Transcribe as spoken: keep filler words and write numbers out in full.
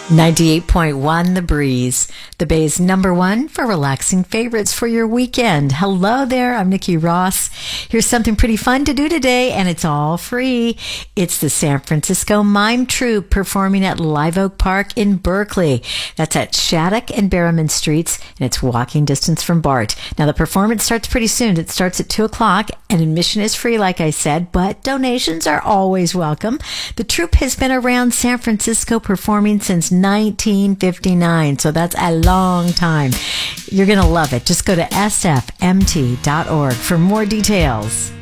ninety-eight point one The Breeze, the Bay's number one for relaxing favorites for your weekend. Hello there, I'm Nikki Ross. Here's something pretty fun to do today, and it's all free. It's the San Francisco Mime Troupe performing at Live Oak Park in Berkeley. That's at Shattuck and Berryman Streets, and it's walking distance from BART. Now, the performance starts pretty soon. It starts at two o'clock, and admission is free, like I said, but donations are always welcome. The troupe has been around San Francisco performing since nineteen fifty-nine, so that's a long time. You're going to love it. Just go to s f m t dot org for more details.